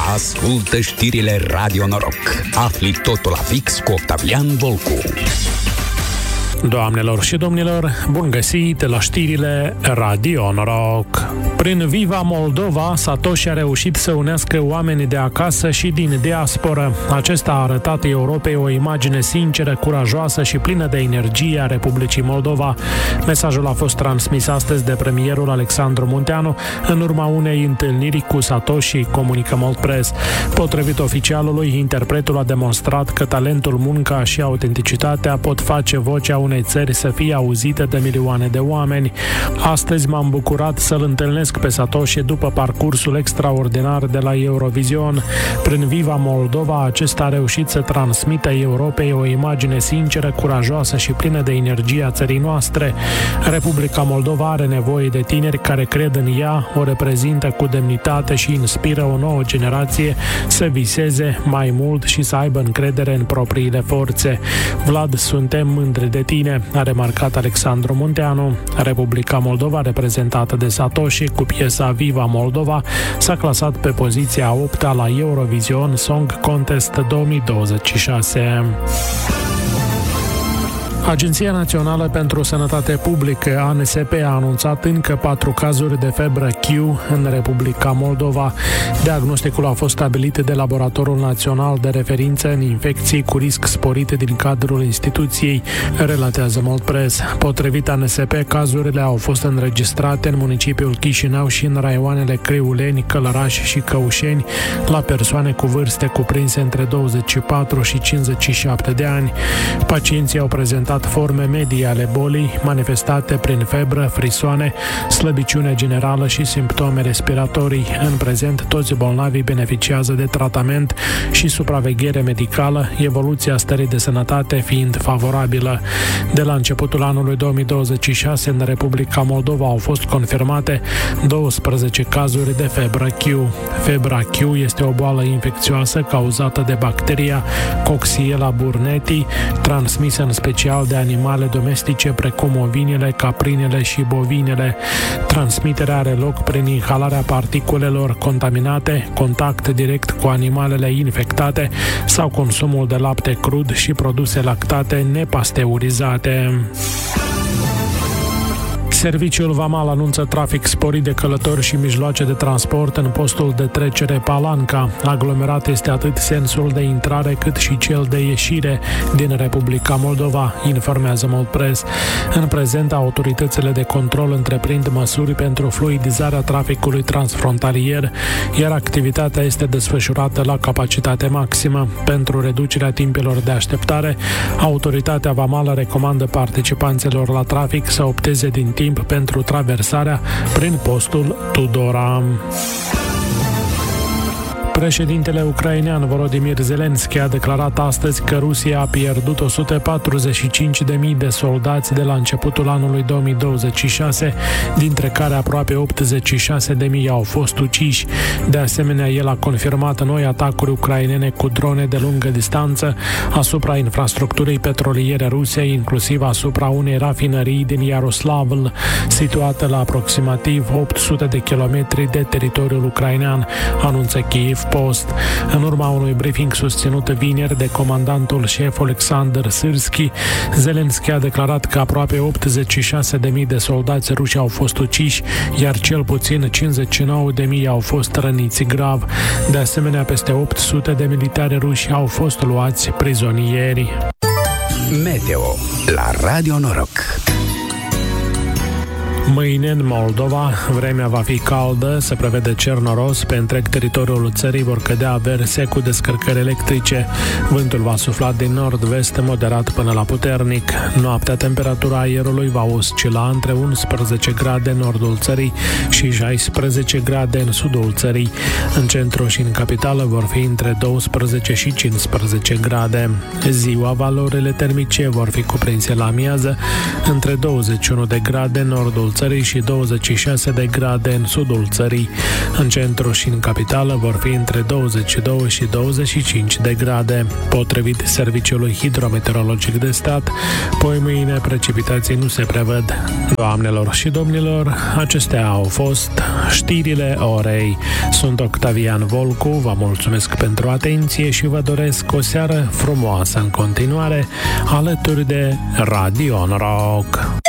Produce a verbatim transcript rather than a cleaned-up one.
Ascultă știrile Radio Noroc. Afli totul la fix cu Octavian Volcu. Doamnelor și domnilor, bun găsit la știrile Radio Noroc. Prin Viva Moldova, Satoshi a reușit să unească oamenii de acasă și din diasporă. Acesta a arătat Europei o imagine sinceră, curajoasă și plină de energie a Republicii Moldova. Mesajul a fost transmis astăzi de premierul Alexandru Munteanu în urma unei întâlniri cu Satoshi, comunică Moldpress. Potrivit oficialului, interpretul a demonstrat că talentul, munca și autenticitatea pot face vocea unei țări să fie auzită de milioane de oameni. Astăzi m-am bucurat să-l întâlnesc pe Satoshi după parcursul extraordinar de la Eurovision. Prin Viva Moldova, acesta a reușit să transmită Europei o imagine sinceră, curajoasă și plină de energie a țării noastre. Republica Moldova are nevoie de tineri care cred în ea, o reprezintă cu demnitate și inspiră o nouă generație să viseze mai mult și să aibă încredere în propriile forțe. Vlad, suntem mândri de tine, a remarcat Alexandru Munteanu. Republica Moldova, reprezentată de Satoshi cu piesa Viva Moldova, s-a clasat pe poziția a opta la Eurovision Song Contest două mii douăzeci și șase. Agenția Națională pentru Sănătate Publică, A N S P, a anunțat încă patru cazuri de febră Q în Republica Moldova. Diagnosticul a fost stabilit de Laboratorul Național de Referință în infecții cu risc sporit din cadrul instituției, relatează Moldpress. Potrivit A N S P, cazurile au fost înregistrate în municipiul Chișinău și în raioanele Criuleni, Călăraș și Căușeni la persoane cu vârste cuprinse între douăzeci și patru și cincizeci și șapte de ani. Pacienții au prezentat forme medii ale bolii, manifestate prin febră, frisoane, slăbiciune generală și simptome respiratorii. În prezent, toți bolnavii beneficiază de tratament și supraveghere medicală, evoluția stării de sănătate fiind favorabilă. De la începutul anului două mii douăzeci și șase, în Republica Moldova au fost confirmate douăsprezece cazuri de febră Q. Febra Q este o boală infecțioasă cauzată de bacteria Coxiella burnetii, transmisă în special de animale domestice precum ovinele, caprinele și bovinele. Transmiterea are loc prin inhalarea particulelor contaminate, contact direct cu animalele infectate sau consumul de lapte crud și produse lactate nepasteurizate. Serviciul Vamal anunță trafic sporit de călători și mijloace de transport în postul de trecere Palanca. Aglomerat este atât sensul de intrare cât și cel de ieșire din Republica Moldova, informează Moldpress. În prezent, autoritățile de control întreprind măsuri pentru fluidizarea traficului transfrontalier, iar activitatea este desfășurată la capacitate maximă. Pentru reducerea timpilor de așteptare, autoritatea vamală recomandă participanților la trafic să opteze din timp pentru traversarea prin postul Tudora. Președintele ucrainean Volodymyr Zelensky a declarat astăzi că Rusia a pierdut o sută patruzeci și cinci de mii de soldați de la începutul anului două mii douăzeci și șase, dintre care aproape optzeci și șase de mii au fost uciși. De asemenea, el a confirmat noi atacuri ucrainene cu drone de lungă distanță asupra infrastructurii petroliere ruse, inclusiv asupra unei rafinării din Iaroslavl, situată la aproximativ opt sute de kilometri de teritoriul ucrainean, anunță Kyiv Post. În urma unui briefing susținut vineri de comandantul șef Oleksandr Syrski, Zelensky a declarat că aproape optzeci și șase de mii de soldați ruși au fost uciși, iar cel puțin cincizeci și nouă de mii au fost răniți grav. De asemenea, peste opt sute de militari ruși au fost luați prizonieri. Meteo la Radio Noroc. Mâine în Moldova vremea va fi caldă, se prevede cer noros, pe întreg teritoriul țării vor cădea averse cu descărcări electrice. Vântul va sufla din nord-vest moderat până la puternic. Noaptea temperatura aerului va oscila între unsprezece grade în nordul țării și șaisprezece grade în sudul țării. În centru și în capitală vor fi între douăsprezece și cincisprezece grade. Ziua, valorile termice vor fi cuprinse la amiază între douăzeci și unu de grade în nordul țării și douăzeci și șase de grade în sudul țării. În centru și în capitală vor fi între douăzeci și doi și douăzeci și cinci de grade. Potrivit Serviciului Hidrometeorologic de Stat, poi mâine precipitații nu se prevăd. Doamnelor și domnilor, acestea au fost știrile orei. Sunt Octavian Volcu, vă mulțumesc pentru atenție și vă doresc o seară frumoasă în continuare alături de Radio Noroc.